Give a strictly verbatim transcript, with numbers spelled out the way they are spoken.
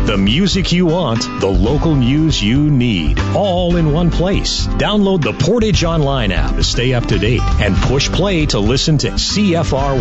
The music you want, the local news you need, all in one place. Download the Portage Online app to stay up to date and push play to listen to C F R